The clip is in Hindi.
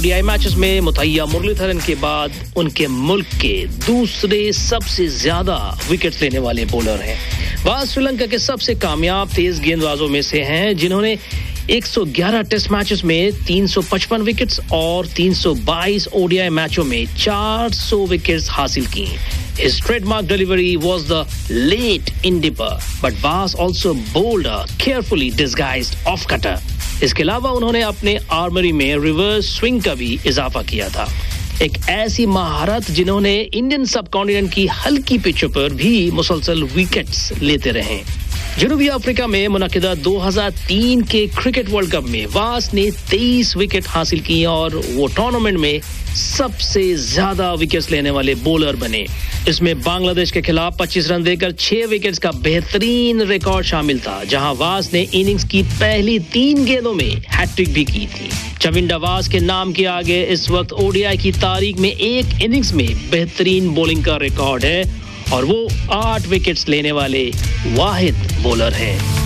ओडीआई मैचेस में मुथैया मुरलीधरन के बाद उनके मुल्क के दूसरे सबसे ज्यादा विकेट्स लेने वाले बॉलर हैं। वह श्रीलंका के सबसे कामयाब तेज गेंदबाजों में से हैं, जिन्होंने 111 टेस्ट मैचेस में 355 विकेट्स और 322 ओडीआई मैचों में 400 विकेट्स हासिल की। His trademark delivery was the late in dipper, but Bass also bowled a carefully disguised off-cutter. इसके अलावा उन्होंने अपने आर्मरी में रिवर्स स्विंग का भी इजाफा किया था। एक ऐसी महारत जिन्होंने इंडियन सब कॉन्टिनेंट की हल्की पिचों पर भी मुसलसल विकेट्स लेते रहे। जनूबी अफ्रीका में मुनक्किदा 2003 के क्रिकेट वर्ल्ड कप में वास ने 23 विकेट हासिल की और वो टूर्नामेंट में सबसे ज्यादा विकेट्स लेने वाले बॉलर बने। इसमें बांग्लादेश के खिलाफ 25 रन देकर 6 विकेट्स का बेहतरीन रिकॉर्ड शामिल था, जहां वास ने इनिंग्स की पहली 3 गेंदों में हैट्रिक भी की थी। चविंडा वास के नाम के आगे इस वक्त ओडीआई की तारीख में एक इनिंग्स में बेहतरीन बॉलिंग का रिकॉर्ड है और वो 8 विकेट्स लेने वाले वाहिद बॉलर हैं।